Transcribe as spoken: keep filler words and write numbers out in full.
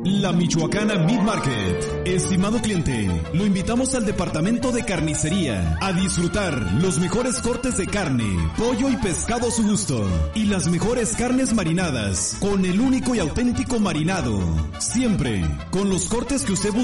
La Michoacana Meat Market. Estimado cliente, lo invitamos al departamento de carnicería a disfrutar los mejores cortes de carne, pollo y pescado a su gusto y las mejores carnes marinadas con el único y auténtico marinado. Siempre con los cortes que usted busca